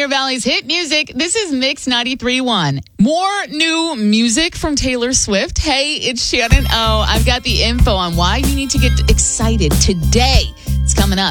Pioneer Valley's hit music. This is Mix 93.1. More new music from Taylor Swift. Hey, it's Shannon O. I've got the info on why you need to get excited today